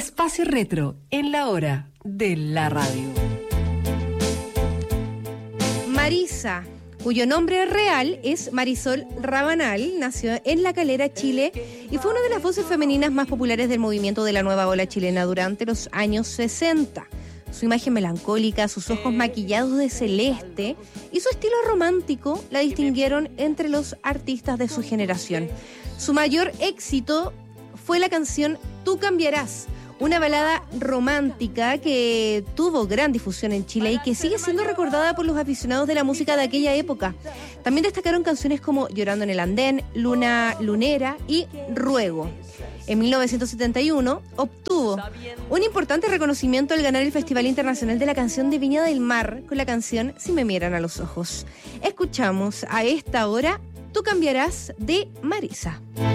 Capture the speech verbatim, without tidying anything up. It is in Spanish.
Espacio Retro en la hora de la radio. Marisa, cuyo nombre real es Marisol Rabanal, nació en La Calera, Chile, y fue una de las voces femeninas más populares del movimiento de la nueva ola chilena durante los años sesenta. Su imagen melancólica, sus ojos maquillados de celeste y su estilo romántico la distinguieron entre los artistas de su generación. Su mayor éxito fue la canción Tú cambiarás, una balada romántica que tuvo gran difusión en Chile y que sigue siendo recordada por los aficionados de la música de aquella época. También destacaron canciones como Llorando en el andén, Luna lunera y Ruego. En mil novecientos setenta y uno obtuvo un importante reconocimiento al ganar el Festival Internacional de la Canción de Viña del Mar con la canción Si me miran a los ojos. Escuchamos a esta hora Tú cambiarás de Marisa.